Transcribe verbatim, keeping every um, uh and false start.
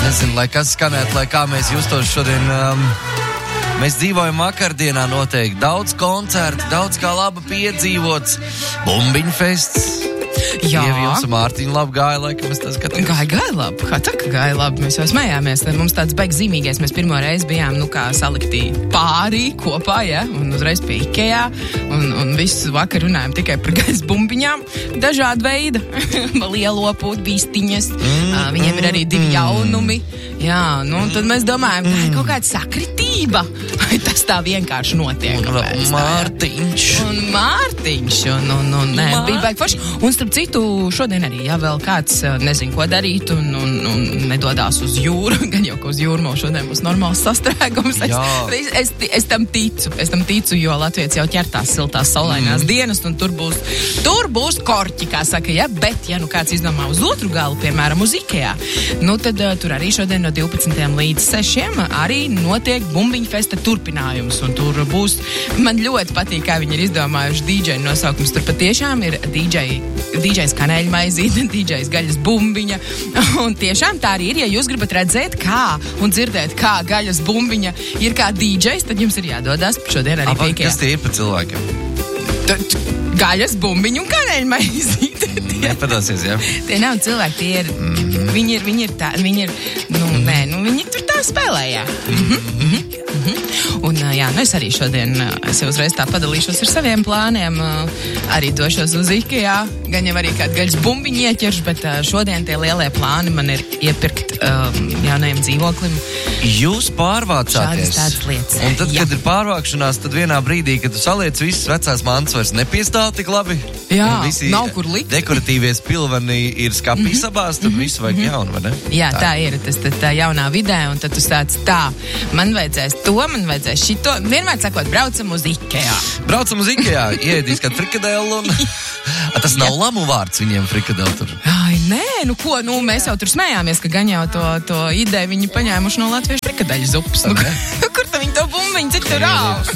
Nezinu, lai kas skanētu, lai kā mēs justos šodien. Um, mēs dzīvojam vakardienā noteikti. Daudz koncertu, daudz kā laba piedzīvots. Bumbiņu fests. Jā. Ievi jums un Mārtiņa labi gāja, laikam es tas skatījos. Gāja, gāja labi. Kā tā, ka gāja labi? Mēs jau smējāmies. Mums tāds beigas zīmīgais. Mēs pirmo reizi bijām, nu kā salikti pārī kopā, ja? Un uzreiz pie Ikejā. Un, un visu vakar runājām tikai par gaisa bumbiņām. Dažāda veida. Lielopu, vistiņas. Mm, uh, viņiem mm, ir arī divi jaunumi. Jā, nu, un tad mēs domājam, tā ir kaut kāda sakritība. Vai tas tā vienkārši notiek? Un pēc, Mārtiņš. Un Mārtiņš. Un, un, un, nē, Mār... bija baigi forši. Un starp citu, šodien arī, ja vēl kāds nezin, ko darīt un, un, un nedodās uz jūru, gan jau, ka uz jūru mums šodien būs normāls sastrēgums. Es, es, es, es tam ticu, es tam ticu, jo Latvijas jau ķertās siltās saulainās mm. dienas, un tur būs, tur būs korķi, kā saka, ja, bet, ja nu kāds izdomā uz otru galu, piemēram, uz Ikejā, nu tad uh, tur arī šodien no divpadsmitiem līdz sešiem arī notiek Bumbiņu festa turpinājums, un tur būs, man ļoti patīk, kā viņi ir izdomājuši dī džeju nosaukums, tur patiešām ir dī džeji, dī džejs kaneļmaizīte, dī džejs gaļas bumbiņa, un tiešām tā arī ir, ja jūs gribat redzēt, kā un dzirdēt, kā gaļas bumbiņa ir kā dī džejs, tad jums ir jādodās šodien arī pie Ikejā. Kas tie ir pa cilvēkiem? Tad gaļas bumbiņu un kaneļmaizīte. Nepadāsies, jā? Tie nav cilvēki, tie ir, mm. viņi ir, viņi ir tā, viņi ir, nu, mm. nē, nu, viņi tur tā spēlē, jā. Mm-hmm, mm-hmm, mm-hmm. Un, jā, nu, es arī šodien, es jau uzreiz tā padalīšos ar saviem plāniem, arī došos uz Ikejā, gan jau arī kādu gaļas bumbiņu ieķeršu, bet šodien tie lielie plāni man ir iepirkt um, jaunajam dzīvoklim. Jūs pārvācāties. Šādas tādas lietas. Un tad, jā. kad ir pārvākšanās, tad vienā brīdī, kad tu saliec visas vecās mantas, vairs nepiestāv tik labi. Jā, nav kur likt. Dekoratīvie spilveni ir skapī mm-hmm. sabāzt, tad mm-hmm. visu vajag mm-hmm. jaunu, vai ne? Jā, tā, tā ir, tas tā, tā jaunā vidē, un tad tu sāc tā, man vajadzēs to, man vajadzēs šito, vienmēr sakot, braucam uz Ikejā. Braucam uz Ikejā, ieedīs kādu frikadelu, un tas nav lamu vārds viņiem frikadelu tur. Ai, nē, nu ko, nu mēs jau tur smējāmies, ka gan jau to, to ideju viņi paņēmuši no latviešu frikadeļu zupas. Nu, kur tad viņi to bumbiņu citur rāv?